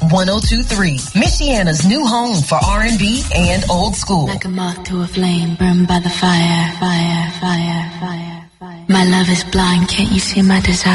1023, Michiana's new home for R&B and old school. Like a moth to a flame, burned by the fire, fire, fire, fire, fire. My love is blind, can't you see my desire?